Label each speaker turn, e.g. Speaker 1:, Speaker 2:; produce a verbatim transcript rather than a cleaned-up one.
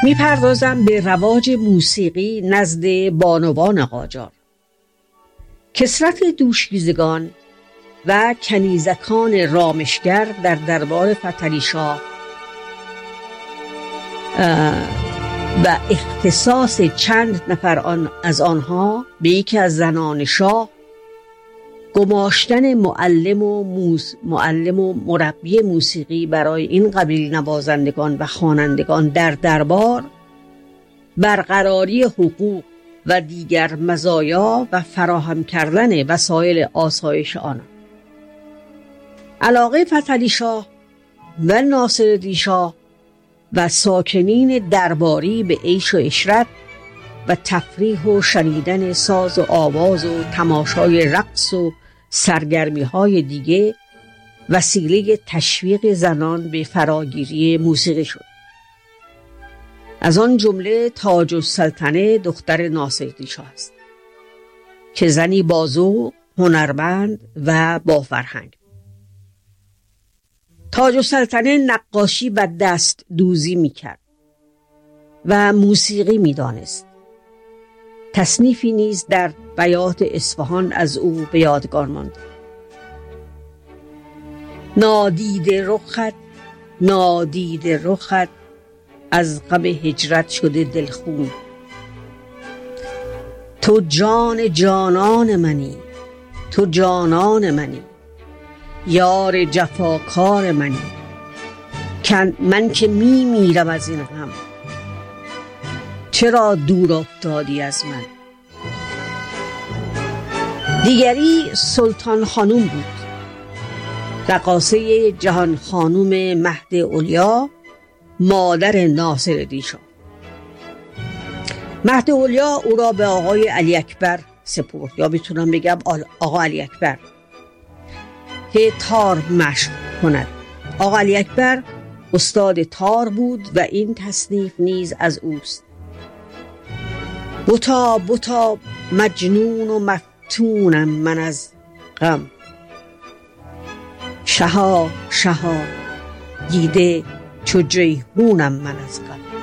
Speaker 1: میپردازم به رواج موسیقی نزد بانوان قاجار. کثرت دوشیزگان و کنیزکان رامشگر در دربار فتحعلی شاه و اختصاص چند نفر آن از آنها به یکی از زنان شاه گماشتن معلم و موس معلم و مربی موسیقی برای این قبیل نوازندگان و خوانندگان در دربار، برقراری حقوق و دیگر مزایا و فراهم کردن وسایل آسایش آنان. علاقه فتحعلی شاه و ناصرالدین شاه و ساکنین درباری به عیش و عشرت و تفریح و شنیدن ساز و آواز و تماشای رقص و سرگرمی های دیگه وسیله تشویق زنان به فراگیری موسیقی شد. از آن جمله تاج السلطنه دختر ناصرالدین شاه است که زنی بازو، هنرمند و با فرهنگ. تاج السلطنه نقاشی و دست دوزی می کرد و موسیقی می دانست. تصنیفی نیز در بیات اصفهان از او به یادگار ماند. نادیده رخت نادیده رخت از غم هجرت شده دلخون، تو جان جانان منی تو جانان منی یار جفاکار منی، من که می میرم از این غم چرا دور افتادی از من. دیگری سلطان خانوم بود، رقاصه جهان خانوم مهد علیا، مادر ناصرالدین شاه. مهد علیا او را به آقای علی اکبر سپرد، یا میتونم بگم آقا علی اکبر، که تار مشق کند. آقا علی اکبر استاد تار بود و این تصنیف نیز از اوست. بتا بتا مجنون و مفتونم من از غم، شها شها دیده چو جیحونم من از غم.